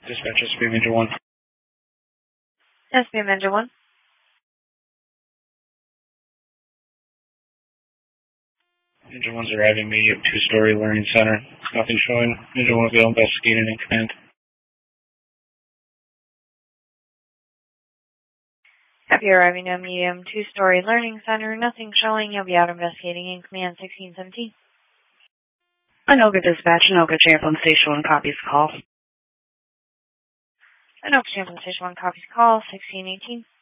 Dispatch SB Major 1. SB Major 1. Major 1's arriving medium 2-story learning center. Nothing showing. Major 1 will be investigating in command. Happy arriving at medium 2-story learning center. Nothing showing. You'll be out investigating in command 1617. Anoka Dispatch, Anoka Champlin Station 1 copies call. Anoka Champlin Station 1 copies call 1618.